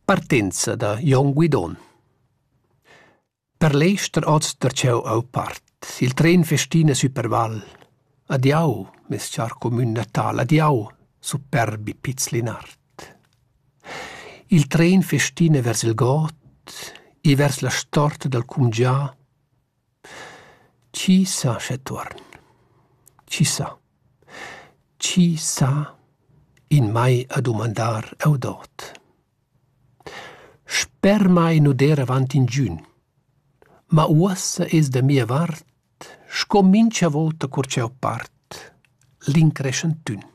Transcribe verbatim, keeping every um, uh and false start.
Partenza da Jon Guidon. Per l'ester oz tertgeu au part. Il tren festina super val. Adiau, mes char commun natal, adiau, superbi Pizzlinart. Il tren festina vers il got e vers la storta del cumgià. Ci sa che torn? Ci sa? Ci sa in mai a domandar au dot? Sper mai no der avant in giun, ma uossa es da mia vart, scomincia volta curceu part, l'increscentun.